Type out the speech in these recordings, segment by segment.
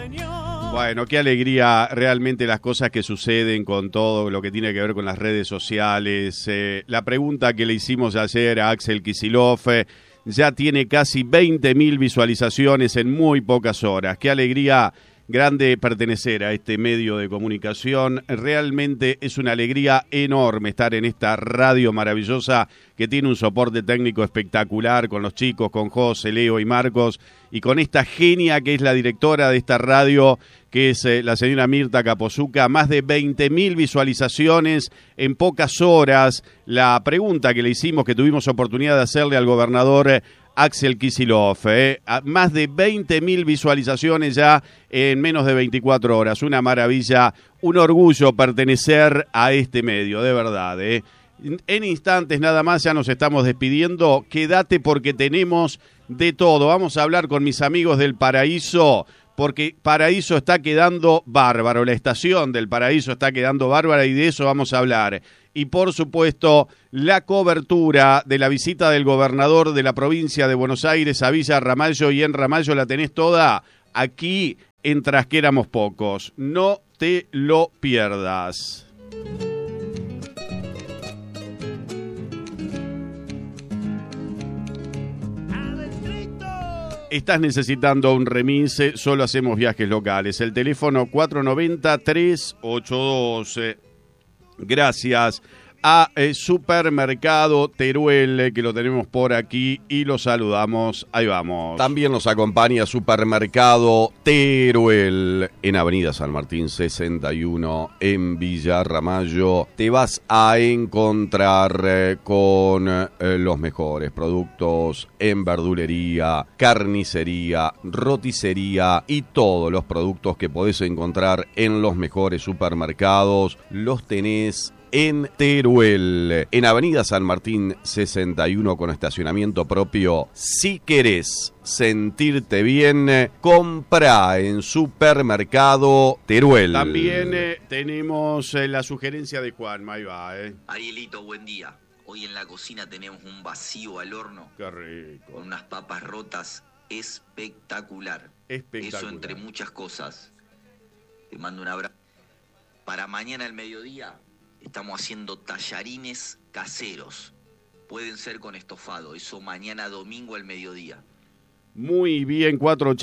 Bueno, qué alegría realmente las cosas que suceden con todo lo que tiene que ver con las redes sociales. La pregunta que le hicimos ayer a Axel Kicillof ya tiene casi 20.000 visualizaciones en muy pocas horas. Qué alegría grande pertenecer a este medio de comunicación. Realmente es una alegría enorme estar en esta radio maravillosa que tiene un soporte técnico espectacular con los chicos, con José, Leo y Marcos, y con esta genia que es la directora de esta radio, que es la señora Mirta Capozuca. Más de 20.000 visualizaciones en pocas horas. La pregunta que le hicimos, que tuvimos oportunidad de hacerle al gobernador Axel Kicillof, más de 20.000 visualizaciones ya en menos de 24 horas. Una maravilla, un orgullo pertenecer a este medio, de verdad. En instantes nada más ya nos estamos despidiendo. Quédate porque tenemos de todo. Vamos a hablar con mis amigos del Paraíso, porque Paraíso está quedando bárbaro. La estación del Paraíso está quedando bárbara y de eso vamos a hablar. Y por supuesto, la cobertura de la visita del gobernador de la provincia de Buenos Aires a Villa Ramallo, y en Ramallo la tenés toda aquí en Trasquéramos Pocos. No te lo pierdas. Estás necesitando un remise, solo hacemos viajes locales. El teléfono 490-382. Gracias a Supermercado Teruel, que lo tenemos por aquí y lo saludamos. Ahí vamos. También nos acompaña Supermercado Teruel en Avenida San Martín 61 en Villa Ramallo. Te vas a encontrar con los mejores productos en verdulería, carnicería, roticería y todos los productos que podés encontrar en los mejores supermercados. Los tenés en Teruel, en Avenida San Martín 61 con estacionamiento propio. Si querés sentirte bien, compra en Supermercado Teruel. También tenemos la sugerencia de Juan, ahí va. Arielito, buen día. Hoy en la cocina tenemos un vacío al horno. Qué rico. Con unas papas rotas, espectacular. Eso entre muchas cosas. Te mando un abrazo. Para mañana al mediodía estamos haciendo tallarines caseros. Pueden ser con estofado. Eso mañana domingo al mediodía. Muy bien,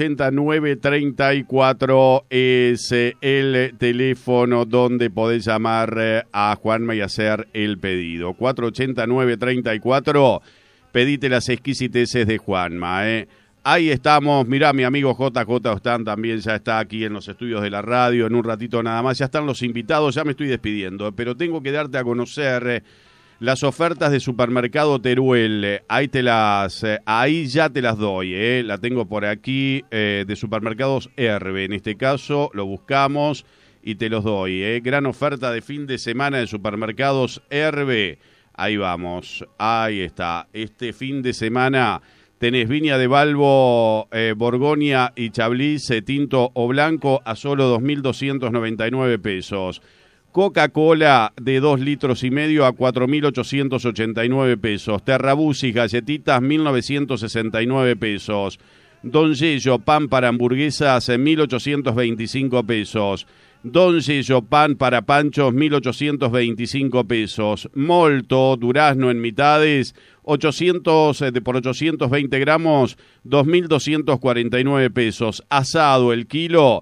480-934 es el teléfono donde podés llamar a Juanma y hacer el pedido. 480-934, pedite las exquisiteces de Juanma, Ahí estamos, mirá, mi amigo JJ Ostán también ya está aquí en los estudios de la radio, en un ratito nada más, ya están los invitados, ya me estoy despidiendo, pero tengo que darte a conocer las ofertas de Supermercado Teruel. Ahí ya te las doy, la tengo por aquí, de Supermercados Herbe, en este caso lo buscamos y te los doy, gran oferta de fin de semana de Supermercados Herbe. Ahí vamos, ahí está, este fin de semana tenés Viña de Balbo, Borgoña y Chablis, tinto o blanco a solo 2.299 pesos. Coca-Cola de 2,5 litros a 4.889 pesos. Terrabusis, galletitas, 1.969 pesos. Don Yello, pan para hamburguesas, 1.825 pesos. Don Yello, pan para panchos, 1.825 pesos. Molto, durazno en mitades, 800 por 820 gramos, 2.249 pesos. Asado el kilo,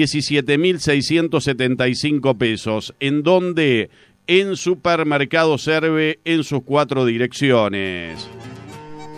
17.675 pesos. ¿En dónde? En Supermercado Herbe, en sus 4 direcciones.